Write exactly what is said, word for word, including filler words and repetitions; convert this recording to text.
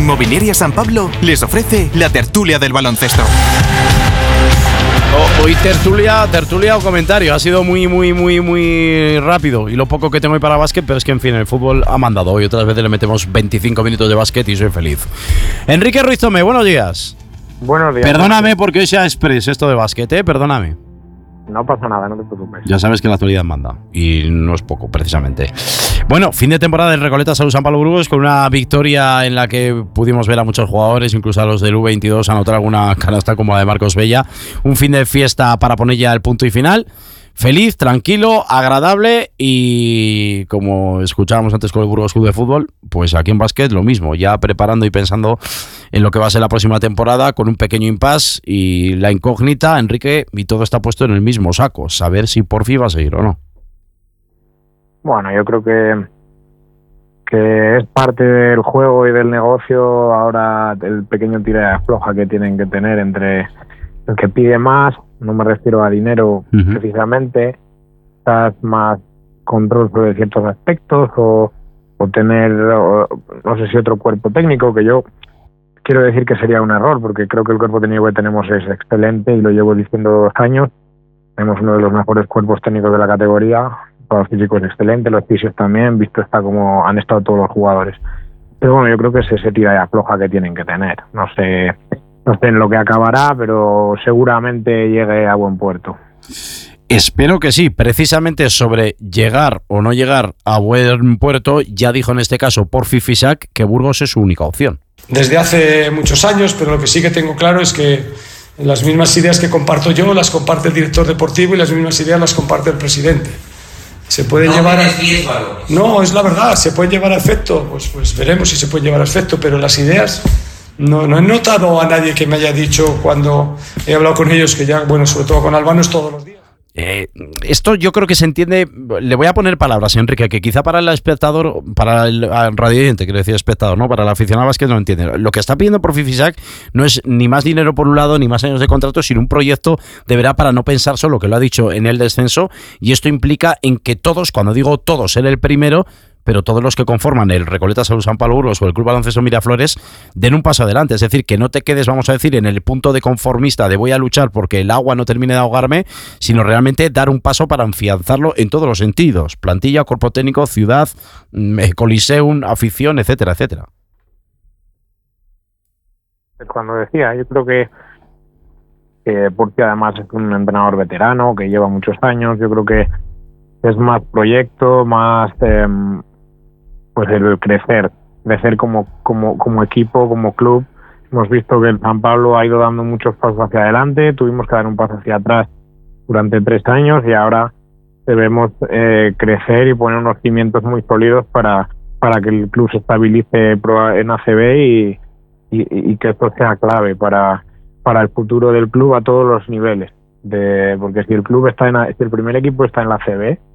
Inmobiliaria San Pablo les ofrece la tertulia del baloncesto. Oh, hoy tertulia, tertulia o comentario. Ha sido muy, muy, muy, muy rápido. Y lo poco que tengo hoy para básquet, pero es que, en fin, el fútbol ha mandado. Hoy otras veces le metemos veinticinco minutos de básquet y soy feliz. Enrique Ruiz Tomé, buenos días. Buenos días. Perdóname porque hoy sea express esto de básquet, ¿eh? Perdóname. No pasa nada, no te preocupes. Ya sabes que la actualidad manda. Y no es poco, precisamente. Bueno, fin de temporada del Recoleta Salud San Pablo Burgos, con una victoria en la que pudimos ver a muchos jugadores, incluso a los del U veintidós, anotar alguna canasta como la de Marcos Bella. Un fin de fiesta para poner ya el punto y final. Feliz, tranquilo, agradable y, como escuchábamos antes con el Burgos Club de Fútbol, pues aquí en básquet lo mismo, ya preparando y pensando en lo que va a ser la próxima temporada, con un pequeño impasse y la incógnita, Enrique, y todo está puesto en el mismo saco, saber si por fin va a seguir o no. Bueno, yo creo que que es parte del juego y del negocio ahora el pequeño tira y afloja que tienen que tener entre el que pide más, no me refiero a dinero uh-huh. precisamente, quizás más control sobre ciertos aspectos o, o tener, o, no sé si otro cuerpo técnico, que yo quiero decir que sería un error, porque creo que el cuerpo técnico que tenemos es excelente y lo llevo diciendo dos años. Tenemos uno de los mejores cuerpos técnicos de la categoría, para los físicos excelente, los fisios también, visto está como han estado todos los jugadores. Pero bueno, yo creo que es ese tira y afloja que tienen que tener. No sé... No sé en lo que acabará, pero seguramente llegue a buen puerto. Espero que sí. Precisamente sobre llegar o no llegar a buen puerto, ya dijo en este caso Porfi Fisac que Burgos es su única opción. Desde hace muchos años, pero lo que sí que tengo claro es que las mismas ideas que comparto yo las comparte el director deportivo y las mismas ideas las comparte el presidente. Se puede no llevar a... No, es la verdad, se pueden llevar a efecto, pues, pues veremos si se pueden llevar a efecto, pero las ideas... No, no he notado a nadie que me haya dicho cuando he hablado con ellos, que ya, bueno, sobre todo con Albano es todos los días. Eh, esto yo creo que se entiende, le voy a poner palabras, Enrique, que quizá para el espectador, para el radioyente, quiero decir espectador, ¿no? Para el aficionado básquet no entiende. Lo que está pidiendo Porfi Fisac no es ni más dinero por un lado, ni más años de contrato, sino un proyecto de verdad para no pensar solo, que lo ha dicho, en el descenso, y esto implica en que todos, cuando digo todos, ser el primero, pero todos los que conforman el Recoleta Salud San Pablo Burgos o el Club Baloncesto Miraflores den un paso adelante, es decir, que no te quedes, vamos a decir, en el punto de conformista de voy a luchar porque el agua no termine de ahogarme, sino realmente dar un paso para afianzarlo en todos los sentidos, plantilla, cuerpo técnico, ciudad, coliseum, afición, etcétera, etcétera. Cuando decía, yo creo que eh, porque además es un entrenador veterano que lleva muchos años, yo creo que es más proyecto, más eh, pues el crecer, crecer como, como, como equipo, como club. Hemos visto que el San Pablo ha ido dando muchos pasos hacia adelante, tuvimos que dar un paso hacia atrás durante tres años y ahora debemos eh, crecer y poner unos cimientos muy sólidos para, para que el club se estabilice en A C B y, y, y que esto sea clave para, para el futuro del club a todos los niveles. De, porque si el club está en, si el primer equipo está en la A C B,